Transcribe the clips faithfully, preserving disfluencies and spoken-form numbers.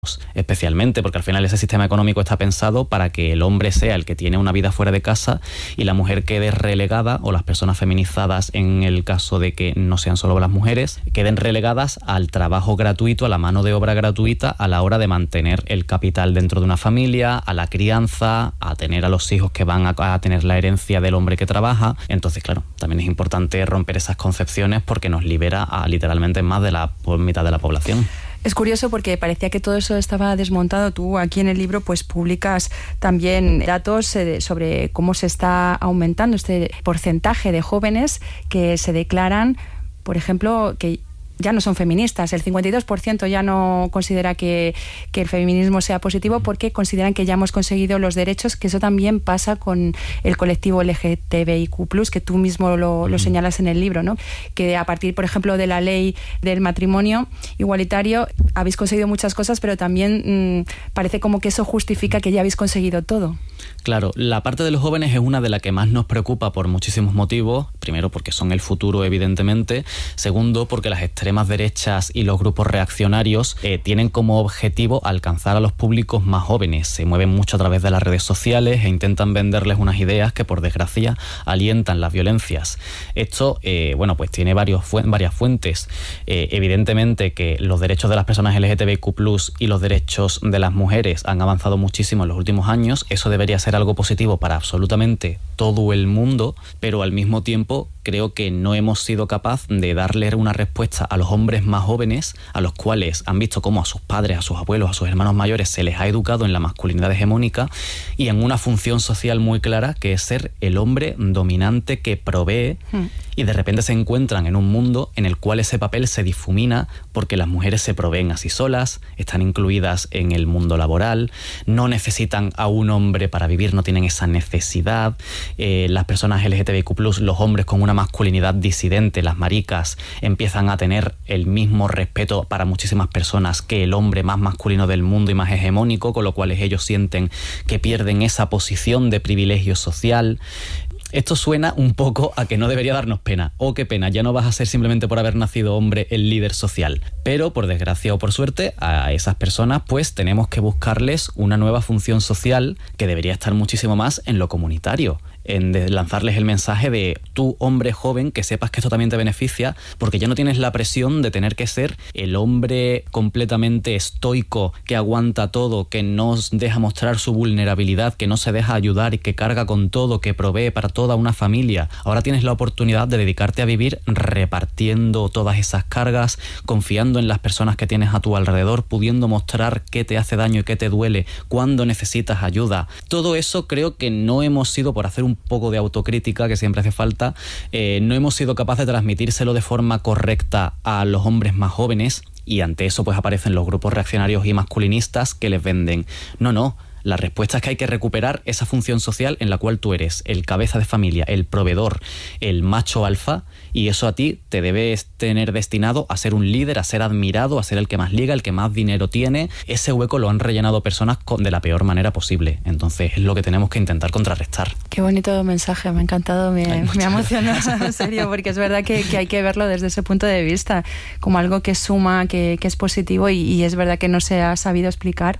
especialmente, porque al final ese sistema económico está pensado para que el hombre sea el que tiene una vida fuera de casa y la mujer quede relegada, o las personas feminizadas, en el caso de que no sean solo las mujeres, queden relegadas al trabajo gratuito, a la mano de obra gratuita a la hora de mantener el capital dentro de una familia, a la crianza, a tener a los hijos que van a, a tener la herencia del hombre que trabaja. Entonces, claro, también es importante romper esas concepciones porque nos libera a literalmente más de la por mitad de la población. Es curioso porque parecía que todo eso estaba desmontado. Tú aquí en el libro pues publicas también datos sobre cómo se está aumentando este porcentaje de jóvenes que se declaran, por ejemplo, que ya no son feministas. El cincuenta y dos por ciento ya no considera que, que el feminismo sea positivo porque consideran que ya hemos conseguido los derechos, que eso también pasa con el colectivo L G T B I Q plus, que tú mismo lo, lo señalas en el libro, ¿no? Que a partir, por ejemplo, de la ley del matrimonio igualitario habéis conseguido muchas cosas, pero también mmm, parece como que eso justifica que ya habéis conseguido todo. Claro, la parte de los jóvenes es una de las que más nos preocupa por muchísimos motivos. Primero, porque son el futuro, evidentemente. Segundo, porque las extremas derechas y los grupos reaccionarios eh, tienen como objetivo alcanzar a los públicos más jóvenes. Se mueven mucho a través de las redes sociales e intentan venderles unas ideas que, por desgracia, alientan las violencias. Esto, eh, bueno, pues tiene varios fu- varias fuentes. Eh, evidentemente que los derechos de las personas L G T B I Q plus y los derechos de las mujeres han avanzado muchísimo en los últimos años. Eso debería ser algo positivo para absolutamente todo el mundo, pero al mismo tiempo creo que no hemos sido capaz de darle una respuesta a los hombres más jóvenes, a los cuales han visto cómo a sus padres, a sus abuelos, a sus hermanos mayores se les ha educado en la masculinidad hegemónica y en una función social muy clara, que es ser el hombre dominante que provee, hmm. y de repente se encuentran en un mundo en el cual ese papel se difumina porque las mujeres se proveen así solas, están incluidas en el mundo laboral, no necesitan a un hombre para vivir, no tienen esa necesidad. Eh, las personas L G T B I Q plus, los hombres con una masculinidad disidente, las maricas, empiezan a tener el mismo respeto para muchísimas personas que el hombre más masculino del mundo y más hegemónico, con lo cual ellos sienten que pierden esa posición de privilegio social. Esto suena un poco a que no debería darnos pena. Oh, qué pena, ya no vas a ser simplemente por haber nacido hombre el líder social. Pero, por desgracia o por suerte, a esas personas pues tenemos que buscarles una nueva función social que debería estar muchísimo más en lo comunitario, en de lanzarles el mensaje de tú, hombre joven, que sepas que esto también te beneficia, porque ya no tienes la presión de tener que ser el hombre completamente estoico, que aguanta todo, que no deja mostrar su vulnerabilidad, que no se deja ayudar y que carga con todo, que provee para toda una familia. Ahora tienes la oportunidad de dedicarte a vivir repartiendo todas esas cargas, confiando en las personas que tienes a tu alrededor, pudiendo mostrar qué te hace daño y qué te duele, cuándo necesitas ayuda. Todo eso creo que no hemos sido, por hacer un un poco de autocrítica que siempre hace falta, eh, no hemos sido capaces de transmitírselo de forma correcta a los hombres más jóvenes, y ante eso pues aparecen los grupos reaccionarios y masculinistas que les venden no, no, la respuesta es que hay que recuperar esa función social en la cual tú eres el cabeza de familia, el proveedor, el macho alfa, y eso a ti te debes tener destinado a ser un líder, a ser admirado, a ser el que más liga, el que más dinero tiene. Ese hueco lo han rellenado personas con, de la peor manera posible. Entonces es lo que tenemos que intentar contrarrestar. Qué bonito mensaje, me ha encantado, me, me ha emocionado, en serio, porque es verdad que, que hay que verlo desde ese punto de vista, como algo que suma, que, que es positivo, y, y es verdad que no se ha sabido explicar.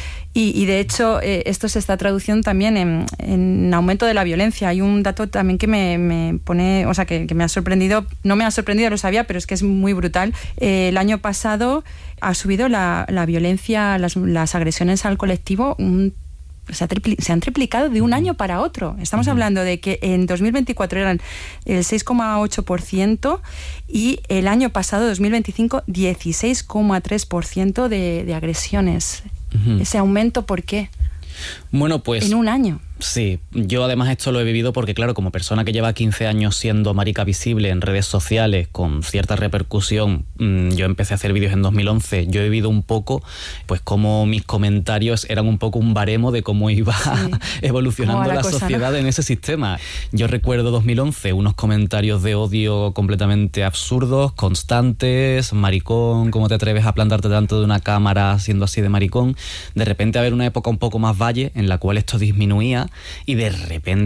Y, y de hecho eh, esto se está traduciendo también en, en aumento de la violencia. Hay un dato también que me, me pone, o sea, que, que me ha sorprendido, no me ha sorprendido, lo sabía, pero es que es muy brutal. Eh, el año pasado ha subido la, la violencia, las, las agresiones al colectivo, un Se, ha tripli- se han triplicado de un año para otro. Estamos uh-huh. hablando de que en dos mil veinticuatro eran el seis coma ocho por ciento y el año pasado, dos mil veinticinco, dieciséis coma tres por ciento de, de agresiones. Uh-huh. Ese aumento, ¿por qué? Bueno, pues en un año. Sí, yo además esto lo he vivido porque, claro, como persona que lleva quince años siendo marica visible en redes sociales con cierta repercusión, mmm, yo empecé a hacer vídeos en dos mil once, yo he vivido un poco, pues como mis comentarios eran un poco un baremo de cómo iba sí. evolucionando la, la cosa, sociedad, ¿no?, en ese sistema. Yo recuerdo dos mil once, unos comentarios de odio completamente absurdos, constantes, maricón, ¿cómo te atreves a plantarte delante de una cámara siendo así de maricón? De repente haber una época un poco más valle en la cual esto disminuía, y de repente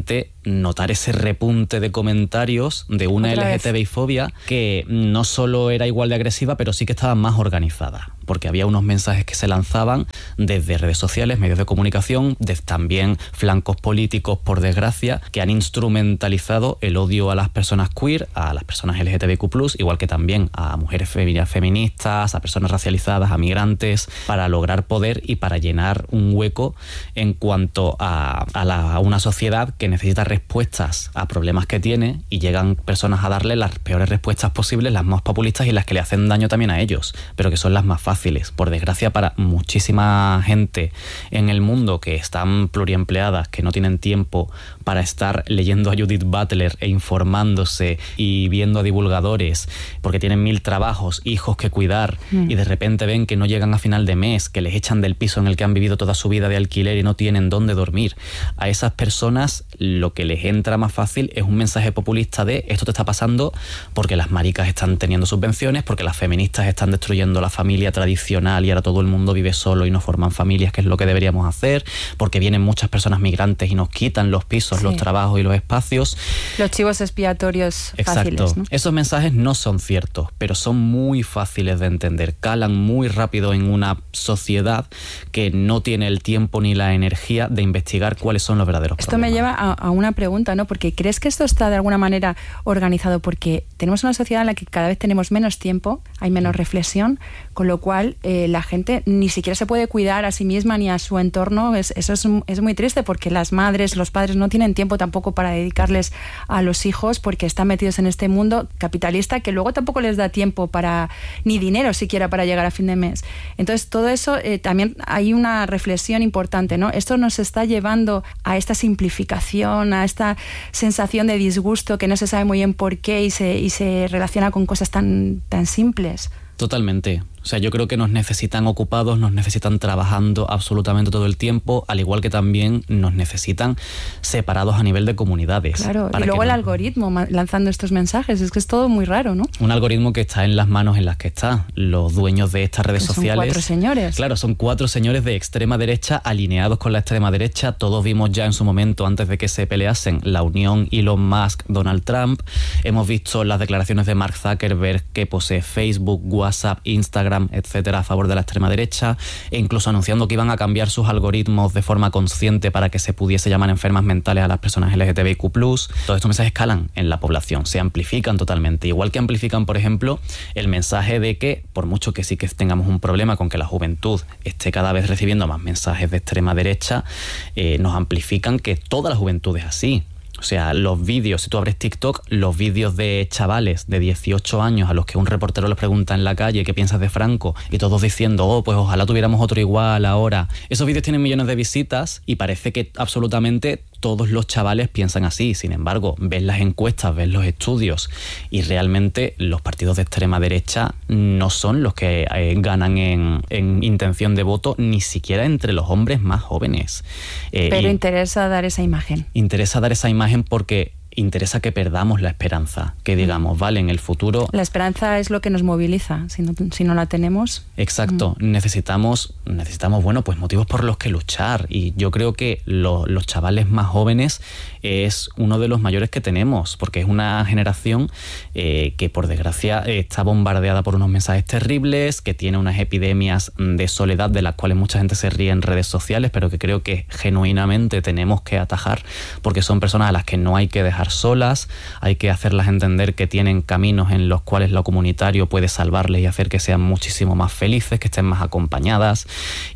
notar ese repunte de comentarios de una L G T B I fobia que no solo era igual de agresiva, pero sí que estaba más organizada, porque había unos mensajes que se lanzaban desde redes sociales, medios de comunicación, de también flancos políticos, por desgracia, que han instrumentalizado el odio a las personas queer, a las personas L G T B I Q plus, igual que también a mujeres feministas, a personas racializadas, a migrantes, para lograr poder y para llenar un hueco en cuanto a, a, la, a una sociedad que necesita respuestas a problemas que tiene, y llegan personas a darle las peores respuestas posibles, las más populistas y las que le hacen daño también a ellos, pero que son las más fáciles. Por desgracia, para muchísima gente en el mundo que están pluriempleadas, que no tienen tiempo para estar leyendo a Judith Butler e informándose y viendo a divulgadores, porque tienen mil trabajos, hijos que cuidar, mm. y de repente ven que no llegan a final de mes, que les echan del piso en el que han vivido toda su vida de alquiler y no tienen dónde dormir. A esas personas lo que les entra más fácil es un mensaje populista de esto te está pasando porque las maricas están teniendo subvenciones, porque las feministas están destruyendo la familia tradicional y ahora todo el mundo vive solo y no forman familias, que es lo que deberíamos hacer, porque vienen muchas personas migrantes y nos quitan los pisos, sí. los trabajos y los espacios. Los chivos expiatorios Exacto. fáciles, ¿no? Esos mensajes no son ciertos, pero son muy fáciles de entender, calan muy rápido en una sociedad que no tiene el tiempo ni la energía de investigar cuáles son los verdaderos esto problemas. Me lleva a, a una pregunta, ¿no? Porque ¿crees que esto está de alguna manera organizado? Porque tenemos una sociedad en la que cada vez tenemos menos tiempo, hay menos reflexión, con lo cual eh, la gente ni siquiera se puede cuidar a sí misma ni a su entorno. Es, eso es, es muy triste, porque las madres, los padres no tienen tiempo tampoco para dedicarles a los hijos, porque están metidos en este mundo capitalista que luego tampoco les da tiempo para, ni dinero siquiera para llegar a fin de mes. Entonces todo eso eh, también hay una reflexión importante, ¿no? Esto nos está llevando a esta simplificación, a esta sensación de disgusto que no se sabe muy bien por qué y se, y se relaciona con cosas tan, tan simples. Totalmente. O sea, yo creo que nos necesitan ocupados, nos necesitan trabajando absolutamente todo el tiempo, al igual que también nos necesitan separados a nivel de comunidades. Claro, y luego el no... algoritmo lanzando estos mensajes, es que es todo muy raro, ¿no? Un algoritmo que está en las manos en las que está. Los dueños de estas redes que sociales... Son cuatro señores. Claro, son cuatro señores de extrema derecha alineados con la extrema derecha. Todos vimos ya en su momento, antes de que se peleasen, la unión Elon Musk-Donald Trump. Hemos visto las declaraciones de Mark Zuckerberg, que posee Facebook, WhatsApp, Instagram, etcétera, a favor de la extrema derecha, e incluso anunciando que iban a cambiar sus algoritmos de forma consciente para que se pudiese llamar enfermas mentales a las personas L G T B I Q plus. Todos estos mensajes escalan en la población, se amplifican totalmente, igual que amplifican, por ejemplo, el mensaje de que, por mucho que sí que tengamos un problema con que la juventud esté cada vez recibiendo más mensajes de extrema derecha, eh, nos amplifican que toda la juventud es así. O sea, los vídeos, si tú abres TikTok, los vídeos de chavales de dieciocho años a los que un reportero les pregunta en la calle qué piensas de Franco, y todos diciendo, oh, pues ojalá tuviéramos otro igual ahora. Esos vídeos tienen millones de visitas y parece que absolutamente todos los chavales piensan así. Sin embargo, ves las encuestas, ves los estudios, y realmente los partidos de extrema derecha no son los que eh, ganan en, en intención de voto, ni siquiera entre los hombres más jóvenes. Eh, Pero interesa dar esa imagen. Interesa dar esa imagen porque interesa que perdamos la esperanza, que digamos, vale, en el futuro... La esperanza es lo que nos moviliza, si no, si no la tenemos... Exacto, mm. necesitamos, necesitamos, bueno, pues motivos por los que luchar, y yo creo que lo, los chavales más jóvenes es uno de los mayores que tenemos, porque es una generación eh, que por desgracia está bombardeada por unos mensajes terribles, que tiene unas epidemias de soledad de las cuales mucha gente se ríe en redes sociales, pero que creo que genuinamente tenemos que atajar, porque son personas a las que no hay que dejar solas, hay que hacerlas entender que tienen caminos en los cuales lo comunitario puede salvarles y hacer que sean muchísimo más felices, que estén más acompañadas,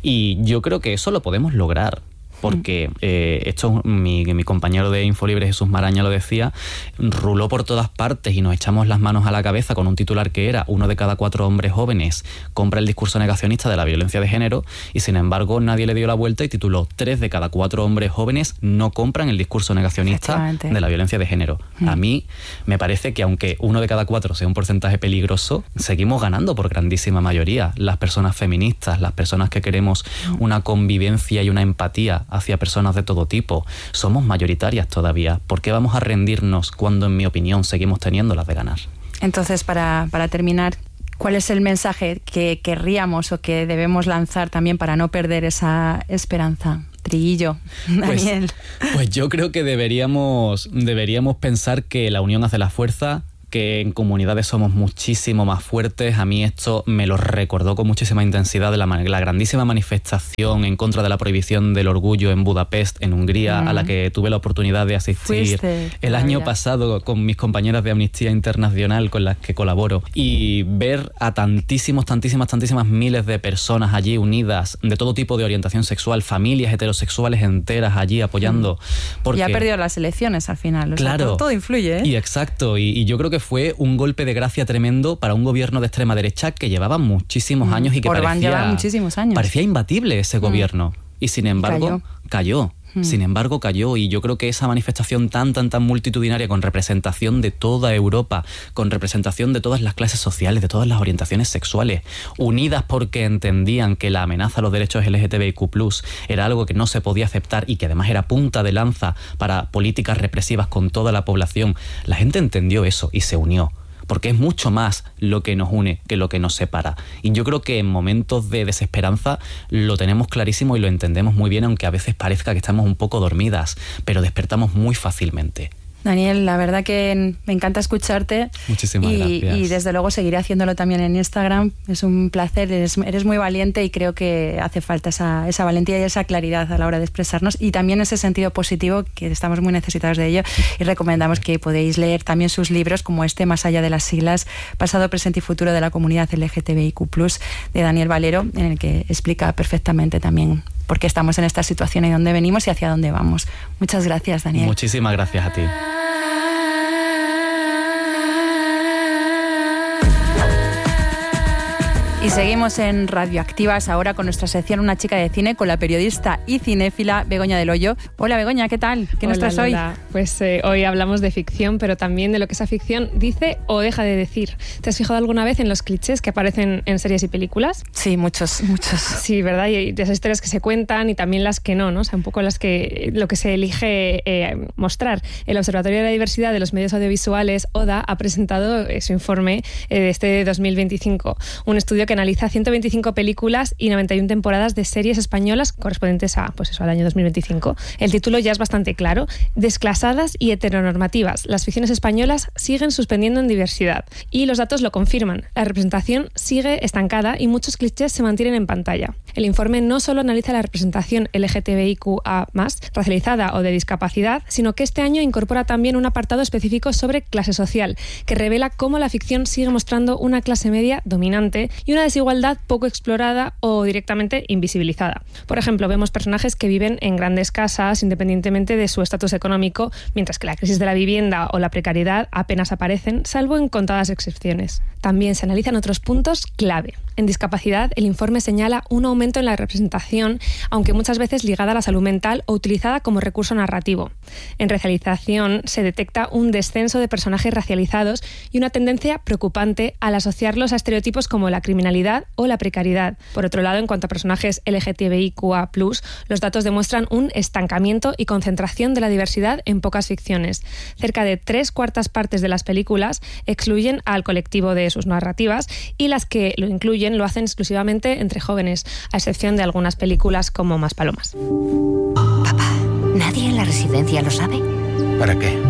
y yo creo que eso lo podemos lograr. Porque eh, esto mi, mi compañero de Infolibre, Jesús Maraña, lo decía, ruló por todas partes y nos echamos las manos a la cabeza con un titular que era: uno de cada cuatro hombres jóvenes compra el discurso negacionista de la violencia de género, y sin embargo nadie le dio la vuelta y tituló: tres de cada cuatro hombres jóvenes no compran el discurso negacionista de la violencia de género. Mm. A mí me parece que aunque uno de cada cuatro sea un porcentaje peligroso, seguimos ganando por grandísima mayoría. Las personas feministas, las personas que queremos una convivencia y una empatía hacia personas de todo tipo, somos mayoritarias todavía. ¿Por qué vamos a rendirnos cuando, en mi opinión, seguimos teniendo las de ganar? Entonces, para, para terminar, ¿cuál es el mensaje que querríamos o que debemos lanzar también para no perder esa esperanza? Rastrillo, Daniel. Pues, pues yo creo que deberíamos, deberíamos pensar que la unión hace la fuerza, que en comunidades somos muchísimo más fuertes. A mí esto me lo recordó con muchísima intensidad de la, la grandísima manifestación en contra de la prohibición del orgullo en Budapest, en Hungría, mm. a la que tuve la oportunidad de asistir Fuiste, el año pasado con mis compañeras de Amnistía Internacional con las que colaboro, y ver a tantísimos, tantísimas, tantísimas miles de personas allí unidas, de todo tipo de orientación sexual, familias heterosexuales enteras allí apoyando. Mm. Porque, y ha perdido las elecciones al final. O claro. sea, todo, todo influye, ¿eh? Y exacto, y, y yo creo que fue un golpe de gracia tremendo para un gobierno de extrema derecha que llevaba muchísimos años y que Orbán parecía, llevaba muchísimos años. parecía imbatible ese mm. gobierno. Y sin embargo, cayó. cayó. Mm. Sin embargo, cayó. Y yo creo que esa manifestación tan, tan, tan multitudinaria, con representación de toda Europa, con representación de todas las clases sociales, de todas las orientaciones sexuales, unidas porque entendían que la amenaza a los derechos L G T B I Q plus, era algo que no se podía aceptar y que además era punta de lanza para políticas represivas con toda la población. La gente entendió eso y se unió, porque es mucho más lo que nos une que lo que nos separa. Y yo creo que en momentos de desesperanza lo tenemos clarísimo y lo entendemos muy bien, aunque a veces parezca que estamos un poco dormidas, pero despertamos muy fácilmente. Daniel, la verdad que me encanta escucharte. Muchísimas y, gracias. Y desde luego seguiré haciéndolo también en Instagram. Es un placer, eres, eres muy valiente y creo que hace falta esa, esa valentía y esa claridad a la hora de expresarnos, y también ese sentido positivo, que estamos muy necesitados de ello, y recomendamos que podéis leer también sus libros como este, Más allá de las siglas, pasado, presente y futuro de la comunidad L G T B I Q plus, de Daniel Valero, en el que explica perfectamente también por qué estamos en esta situación y dónde venimos y hacia dónde vamos. Muchas gracias, Daniel. Muchísimas gracias a ti. Y seguimos en Radioactivas ahora con nuestra sección Una chica de cine, con la periodista y cinéfila Begoña del Hoyo. Hola Begoña, ¿qué tal? ¿Qué Hola, nos traes hoy? Lola. Pues eh, hoy hablamos de ficción, pero también de lo que esa ficción dice o deja de decir. ¿Te has fijado alguna vez en los clichés que aparecen en series y películas? Sí, muchos, muchos. Sí, ¿verdad? Y de esas historias que se cuentan y también las que no, ¿no? O sea, un poco las que lo que se elige eh, mostrar. El Observatorio de la Diversidad de los Medios Audiovisuales, O D A, ha presentado eh, su informe eh, de este dos mil veinticinco, un estudio que analiza ciento veinticinco películas y noventa y una temporadas de series españolas correspondientes a, pues eso, al año dos mil veinticinco. El título ya es bastante claro: desclasadas y heteronormativas. Las ficciones españolas siguen suspendiendo en diversidad. Y los datos lo confirman. La representación sigue estancada y muchos clichés se mantienen en pantalla. El informe no solo analiza la representación L G T B I Q A más, racializada o de discapacidad, sino que este año incorpora también un apartado específico sobre clase social, que revela cómo la ficción sigue mostrando una clase media dominante y una desigualdad poco explorada o directamente invisibilizada. Por ejemplo, vemos personajes que viven en grandes casas independientemente de su estatus económico, mientras que la crisis de la vivienda o la precariedad apenas aparecen, salvo en contadas excepciones. También se analizan otros puntos clave. En discapacidad, el informe señala un aumento en la representación, aunque muchas veces ligada a la salud mental o utilizada como recurso narrativo. En racialización se detecta un descenso de personajes racializados y una tendencia preocupante al asociarlos a estereotipos como la criminalidad o la precariedad. Por otro lado, en cuanto a personajes L G T B I Q A plus, los datos demuestran un estancamiento y concentración de la diversidad en pocas ficciones. Cerca de tres cuartas partes de las películas excluyen al colectivo de sus narrativas, y las que lo incluyen lo hacen exclusivamente entre jóvenes, a excepción de algunas películas como Más palomas. Papá, ¿nadie en la residencia lo sabe? ¿Para qué?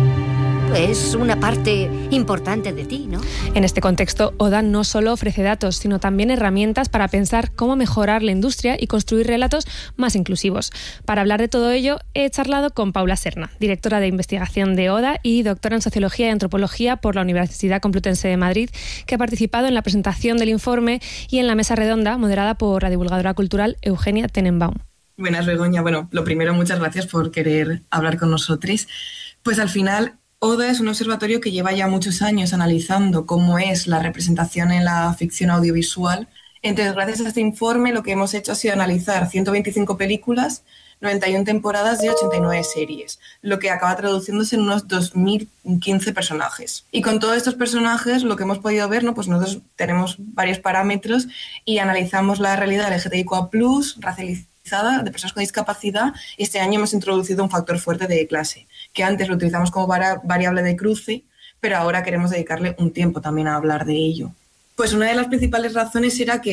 Es una parte importante de ti, ¿no? En este contexto, O D A no solo ofrece datos, sino también herramientas para pensar cómo mejorar la industria y construir relatos más inclusivos. Para hablar de todo ello, he charlado con Paula Serna, directora de investigación de O D A y doctora en Sociología y Antropología por la Universidad Complutense de Madrid, que ha participado en la presentación del informe y en la mesa redonda moderada por la divulgadora cultural Eugenia Tenenbaum. Buenas, Begoña. Bueno, lo primero, muchas gracias por querer hablar con nosotros. Pues al final, O D A es un observatorio que lleva ya muchos años analizando cómo es la representación en la ficción audiovisual. Entonces, gracias a este informe, lo que hemos hecho ha sido analizar ciento veinticinco películas, noventa y una temporadas de ochenta y nueve series, lo que acaba traduciéndose en unos dos mil quince personajes. Y con todos estos personajes, lo que hemos podido ver, ¿no? Pues nosotros tenemos varios parámetros y analizamos la realidad L G T B I Q A plus, racializada, de personas con discapacidad, y este año hemos introducido un factor fuerte de clase, que antes lo utilizamos como variable de cruce, pero ahora queremos dedicarle un tiempo también a hablar de ello. Pues una de las principales razones era que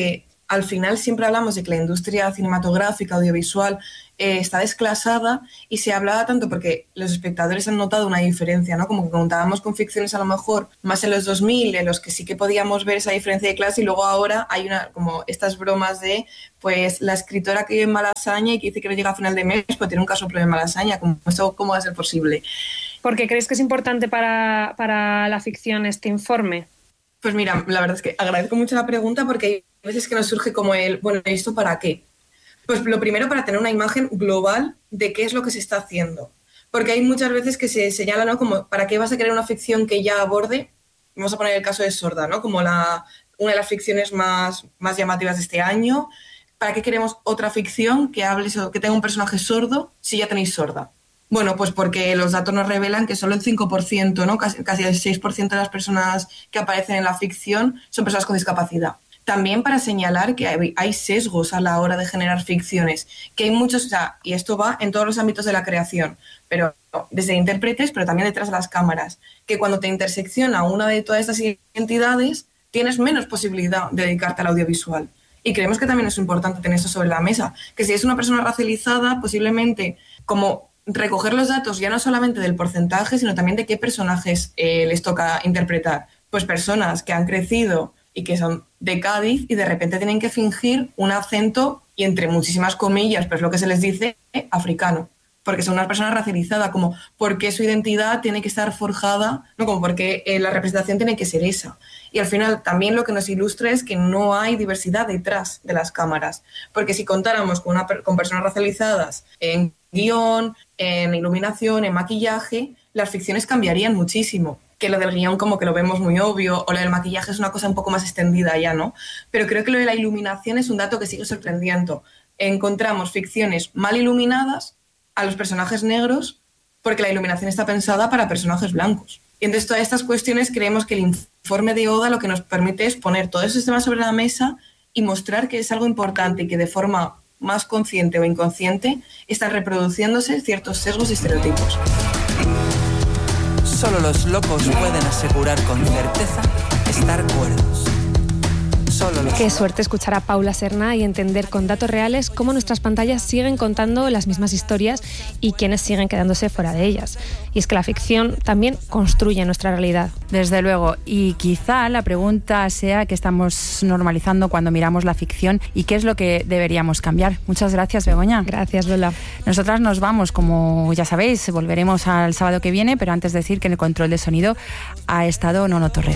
al final siempre hablamos de que la industria cinematográfica, audiovisual, eh, está desclasada, y se hablaba tanto porque los espectadores han notado una diferencia, ¿no? Como que contábamos con ficciones a lo mejor más en los dos mil, en los que sí que podíamos ver esa diferencia de clase, y luego ahora hay una como estas bromas de pues la escritora que vive en Malasaña y que dice que no llega a final de mes, pues tiene un caso propio en Malasaña. ¿Cómo, eso, ¿Cómo va a ser posible? ¿Por qué crees que es importante para, para la ficción este informe? Pues mira, la verdad es que agradezco mucho la pregunta, porque hay veces que nos surge como el, bueno, ¿esto para qué? Pues lo primero, para tener una imagen global de qué es lo que se está haciendo. Porque hay muchas veces que se señala, ¿no? Como, ¿para qué vas a crear una ficción que ya aborde? Vamos a poner el caso de Sorda, ¿no? Como la, una de las ficciones más, más llamativas de este año. ¿Para qué queremos otra ficción que hable, que tenga un personaje sordo si ya tenéis Sorda? Bueno, pues porque los datos nos revelan que solo el cinco por ciento, ¿no? Casi, casi el seis por ciento de las personas que aparecen en la ficción son personas con discapacidad. También para señalar que hay, hay sesgos a la hora de generar ficciones, que hay muchos, o sea, y esto va en todos los ámbitos de la creación, pero desde intérpretes, pero también detrás de las cámaras, que cuando te intersecciona una de todas estas identidades, tienes menos posibilidad de dedicarte al audiovisual. Y creemos que también es importante tener eso sobre la mesa, que si es una persona racializada, posiblemente como recoger los datos ya no solamente del porcentaje, sino también de qué personajes eh, les toca interpretar. Pues personas que han crecido y que son de Cádiz y de repente tienen que fingir un acento, y entre muchísimas comillas, pero es lo que se les dice, eh, africano, porque son una persona racializada, como por qué su identidad tiene que estar forjada, no como porque eh, la representación tiene que ser esa. Y al final también lo que nos ilustra es que no hay diversidad detrás de las cámaras, porque si contáramos con, una, con personas racializadas en guión, en iluminación, en maquillaje, las ficciones cambiarían muchísimo. Que lo del guión como que lo vemos muy obvio, o lo del maquillaje es una cosa un poco más extendida ya, ¿no? Pero creo que lo de la iluminación es un dato que sigue sorprendiendo. Encontramos ficciones mal iluminadas a los personajes negros porque la iluminación está pensada para personajes blancos. Y entonces todas estas cuestiones creemos que el informe de Oda lo que nos permite es poner todos esos temas sobre la mesa y mostrar que es algo importante y que de forma más consciente o inconsciente están reproduciéndose ciertos sesgos y estereotipos. Solo los locos pueden asegurar con certeza estar cuerdos. Solo los Qué suerte escuchar a Paula Serna y entender con datos reales cómo nuestras pantallas siguen contando las mismas historias y quiénes siguen quedándose fuera de ellas. Y es que la ficción también construye nuestra realidad. Desde luego, y quizá la pregunta sea qué estamos normalizando cuando miramos la ficción y qué es lo que deberíamos cambiar. Muchas gracias, Begoña. Gracias, Lola. Nosotras nos vamos, como ya sabéis, volveremos al sábado que viene, pero antes decir que en el control de sonido ha estado Nono Torres.